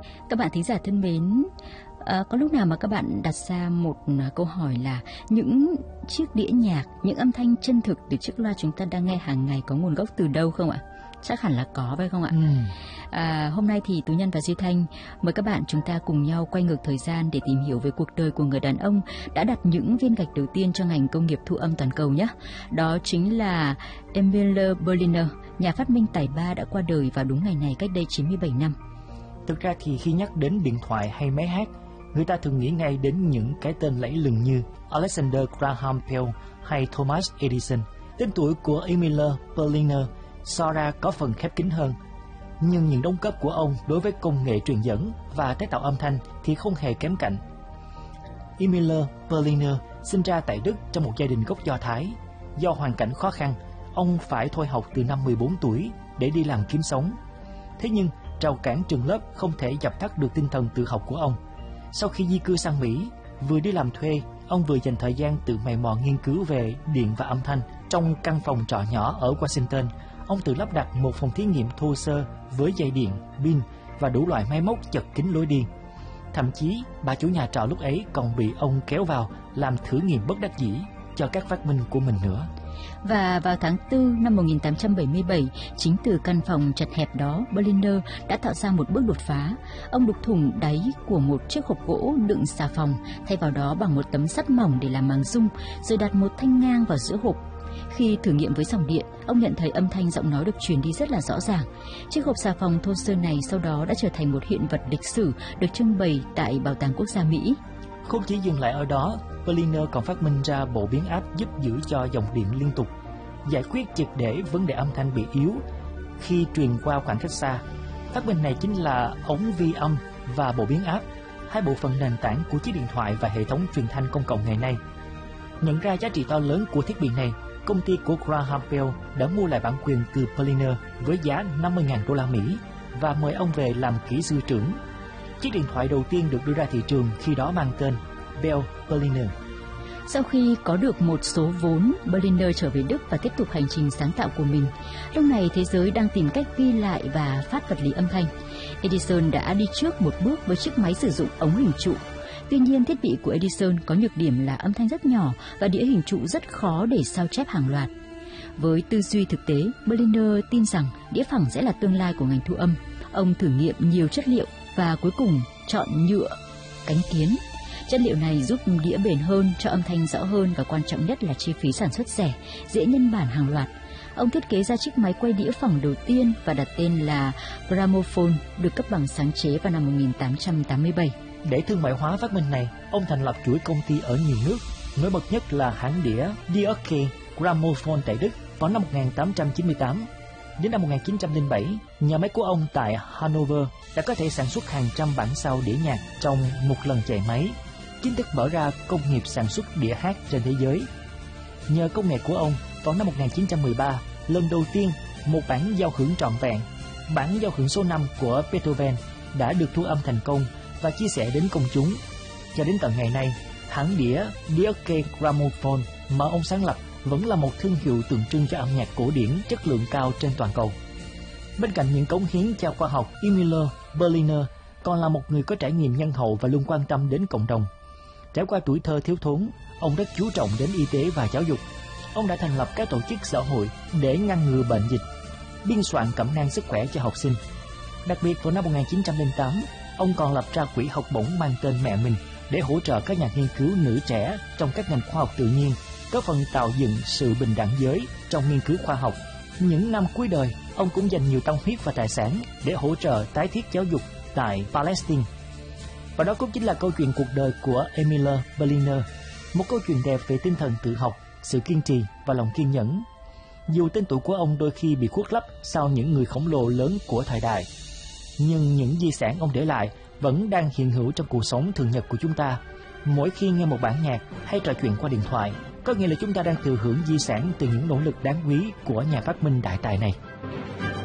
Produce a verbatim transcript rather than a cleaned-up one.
Các bạn thính giả thân mến, à, có lúc nào mà các bạn đặt ra một câu hỏi là những chiếc đĩa nhạc, những âm thanh chân thực từ chiếc loa chúng ta đang nghe hàng ngày có nguồn gốc từ đâu không ạ? Chắc hẳn là có phải không ạ? Ừ. À, hôm nay thì Tú Nhân và Duy Thanh mời các bạn chúng ta cùng nhau quay ngược thời gian để tìm hiểu về cuộc đời của người đàn ông đã đặt những viên gạch đầu tiên cho ngành công nghiệp thu âm toàn cầu nhé. Đó chính là Emile Berliner, nhà phát minh tài ba đã qua đời vào đúng ngày này cách đây chín mươi bảy năm. Thực ra thì khi nhắc đến điện thoại hay máy hát, người ta thường nghĩ ngay đến những cái tên lẫy lừng như Alexander Graham Bell hay Thomas Edison. Tên tuổi của Emile Berliner so ra có phần khép kín hơn, nhưng những đóng góp của ông đối với công nghệ truyền dẫn và tái tạo âm thanh thì không hề kém cạnh. Emile Berliner sinh ra tại Đức trong một gia đình gốc Do Thái. Do hoàn cảnh khó khăn, ông phải thôi học từ năm mười bốn tuổi để đi làm kiếm sống. Thế nhưng rào cản trường lớp không thể dập tắt được tinh thần tự học của ông. Sau khi di cư sang Mỹ, vừa đi làm thuê, ông vừa dành thời gian tự mày mò nghiên cứu về điện và âm thanh. Trong căn phòng trọ nhỏ ở Washington, ông tự lắp đặt một phòng thí nghiệm thô sơ với dây điện, pin và đủ loại máy móc chật kín lối đi. Thậm chí, bà chủ nhà trọ lúc ấy còn bị ông kéo vào làm thử nghiệm bất đắc dĩ cho các phát minh của mình nữa. Và vào tháng tư năm một nghìn tám trăm bảy mươi bảy, chính từ căn phòng chật hẹp đó, Berliner đã tạo ra một bước đột phá. Ông đục thủng đáy của một chiếc hộp gỗ đựng xà phòng, thay vào đó bằng một tấm sắt mỏng để làm màng dung, rồi đặt một thanh ngang vào giữa hộp. Khi thử nghiệm với dòng điện, ông nhận thấy âm thanh giọng nói được truyền đi rất là rõ ràng. Chiếc hộp xà phòng thô sơ này sau đó đã trở thành một hiện vật lịch sử được trưng bày tại Bảo tàng Quốc gia Mỹ. Không chỉ dừng lại ở đó, Berliner còn phát minh ra bộ biến áp giúp giữ cho dòng điện liên tục, giải quyết triệt để vấn đề âm thanh bị yếu khi truyền qua khoảng cách xa. Phát minh này chính là ống vi âm và bộ biến áp, hai bộ phận nền tảng của chiếc điện thoại và hệ thống truyền thanh công cộng ngày nay. Nhận ra giá trị to lớn của thiết bị này, công ty của Graham Bell đã mua lại bản quyền từ Berliner với giá năm mươi nghìn đô la Mỹ và mời ông về làm kỹ sư trưởng. Chiếc điện thoại đầu tiên được đưa ra thị trường khi đó mang tên Bell Berliner. Sau khi có được một số vốn, Berliner trở về Đức và tiếp tục hành trình sáng tạo của mình. Lúc này thế giới đang tìm cách ghi lại và phát vật lý âm thanh. Edison đã đi trước một bước với chiếc máy sử dụng ống hình trụ. Tuy nhiên, thiết bị của Edison có nhược điểm là âm thanh rất nhỏ và đĩa hình trụ rất khó để sao chép hàng loạt. Với tư duy thực tế, Berliner tin rằng đĩa phẳng sẽ là tương lai của ngành thu âm. Ông thử nghiệm nhiều chất liệu và cuối cùng chọn nhựa cánh kiến. Chất liệu này giúp đĩa bền hơn, cho âm thanh rõ hơn và quan trọng nhất là chi phí sản xuất rẻ, dễ nhân bản hàng loạt. Ông thiết kế ra chiếc máy quay đĩa phẳng đầu tiên và đặt tên là Gramophone, được cấp bằng sáng chế vào năm một nghìn tám trăm tám mươi bảy. Để thương mại hóa phát minh này, ông thành lập chuỗi công ty ở nhiều nước, nổi bật nhất là hãng đĩa Deutsche Grammophon tại Đức vào năm một nghìn tám trăm chín mươi tám. Đến năm một nghìn chín trăm lẻ bảy, nhà máy của ông tại Hanover đã có thể sản xuất hàng trăm bản sao đĩa nhạc trong một lần chạy máy, chính thức mở ra công nghiệp sản xuất đĩa hát trên thế giới. Nhờ công nghệ của ông, vào năm một nghìn chín trăm mười ba, lần đầu tiên một bản giao hưởng trọn vẹn, bản giao hưởng số năm của Beethoven đã được thu âm thành công và chia sẻ đến công chúng. Cho đến tận ngày nay, hãng đĩa Deutsche Grammophon mà ông sáng lập vẫn là một thương hiệu tượng trưng cho âm nhạc cổ điển chất lượng cao trên toàn cầu. Bên cạnh những cống hiến cho khoa học, Emile Berliner còn là một người có trải nghiệm nhân hậu và luôn quan tâm đến cộng đồng. Trải qua tuổi thơ thiếu thốn, ông rất chú trọng đến y tế và giáo dục. Ông đã thành lập các tổ chức xã hội để ngăn ngừa bệnh dịch, biên soạn cẩm nang sức khỏe cho học sinh. Đặc biệt vào năm một nghìn chín trăm lẻ tám, ông còn lập ra quỹ học bổng mang tên mẹ mình để hỗ trợ các nhà nghiên cứu nữ trẻ trong các ngành khoa học tự nhiên, có phần tạo dựng sự bình đẳng giới trong nghiên cứu khoa học. Những năm cuối đời, ông cũng dành nhiều tâm huyết và tài sản để hỗ trợ tái thiết giáo dục tại Palestine. Và đó cũng chính là câu chuyện cuộc đời của Emile Berliner, một câu chuyện đẹp về tinh thần tự học, sự kiên trì và lòng kiên nhẫn. Dù tên tuổi của ông đôi khi bị khuất lấp sau những người khổng lồ lớn của thời đại, nhưng những di sản ông để lại vẫn đang hiện hữu trong cuộc sống thường nhật của chúng ta. Mỗi khi nghe một bản nhạc hay trò chuyện qua điện thoại, có nghĩa là chúng ta đang thừa hưởng di sản từ những nỗ lực đáng quý của nhà phát minh đại tài này.